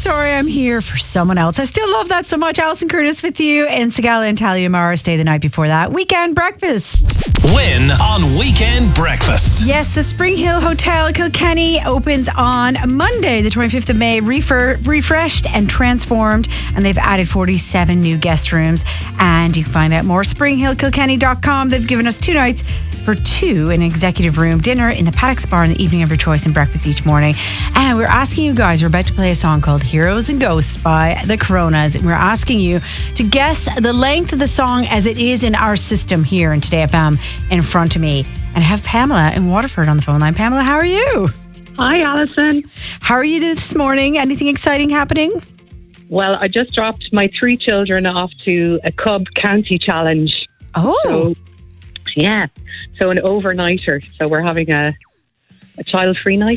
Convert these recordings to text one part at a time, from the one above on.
sorry I'm here for someone else. I still love that so much. Alison Curtis with you and Sagala and Talia Mara stay the night before that. Weekend breakfast. Win on Weekend Breakfast. Yes, the Spring Hill Hotel Kilkenny opens on Monday, the 25th of May, refreshed and transformed, and they've added 47 new guest rooms. And you can find out more springhillkilkenny.com. They've given us 2 nights for 2 in executive room, dinner in the Paddocks Bar in the evening of your choice, and breakfast each morning. And we're asking you guys, we're about to play a song called Heroes and Ghosts by the Coronas. We're asking you to guess the length of the song as it is in our system here in Today FM in front of me. And have Pamela in Waterford on the phone line. Pamela, how are you? Hi, Alison. How are you this morning? Anything exciting happening? Well, I just dropped my 3 children off to a Cub County Challenge. Oh. So, yeah. So an overnighter. So we're having a child-free night.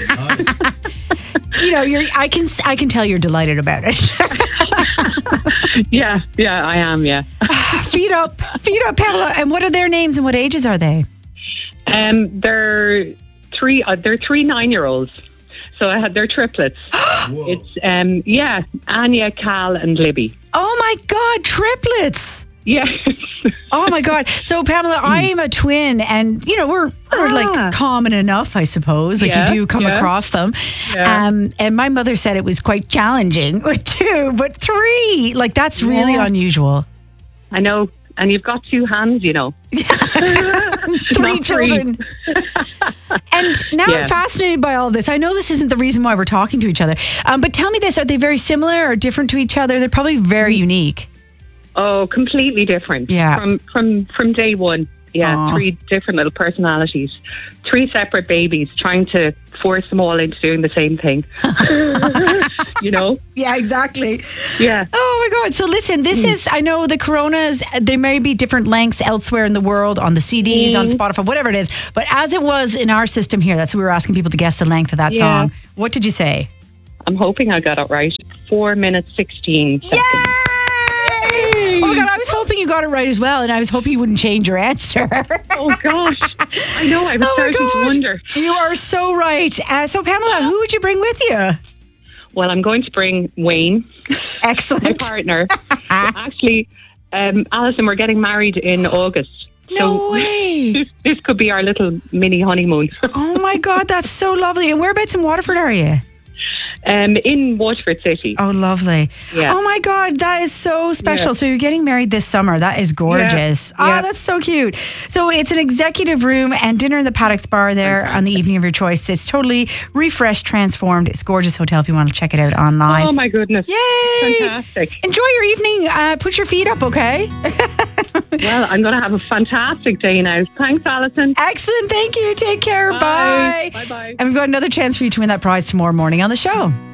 You know, I can tell you're delighted about it. Yeah, I am, yeah. Feet up, Pamela. And what are their names and what ages are they? They're 3 9-year-olds. So they're triplets. It's Anya, Cal, and Libby. Oh my God, triplets! Yes. Oh my God. So Pamela, I am a twin, and you know we're like common enough, I suppose. Like you do come across them. Yeah. And my mother said it was quite challenging with 2, but 3, like that's really unusual. I know. And you've got 2 hands, you know. 3 children. And now I'm fascinated by all this. I know this isn't the reason why we're talking to each other. But tell me this, are they very similar or different to each other? They're probably very unique. Oh, completely different. Yeah. From day one. Yeah, Aww. 3 different little personalities. 3 separate babies trying to force them all into doing the same thing. You know? Yeah, exactly. Yeah. Oh my God. So listen, this is, I know the Coronas, there may be different lengths elsewhere in the world on the CDs, on Spotify, whatever it is. But as it was in our system here, that's what we were asking people to guess the length of that song. What did you say? I'm hoping I got it right. 4 minutes, 16 seconds. Yay! Oh my God, I was hoping you got it right as well, and I was hoping you wouldn't change your answer. Oh gosh. I know, I was starting to wonder. You are so right. So Pamela, who would you bring with you? Well, I'm going to bring Wayne. Excellent. My partner. Actually, Alison, we're getting married in August. No way. This could be our little mini honeymoon. Oh my God, that's so lovely. And whereabouts in Waterford are you? In Waterford City. Oh, lovely. Yeah. Oh my God, that is so special. Yeah. So you're getting married this summer. That is gorgeous. Yeah. Oh, that's so cute. So it's an executive room and dinner in the Paddocks Bar there on the evening of your choice. It's totally refreshed, transformed. It's a gorgeous hotel if you want to check it out online. Oh my goodness. Yay. Fantastic. Enjoy your evening. Put your feet up, okay? Well, I'm going to have a fantastic day now. Thanks, Alison. Excellent. Thank you. Take care. Bye. Bye-bye. And we've got another chance for you to win that prize tomorrow morning on the show.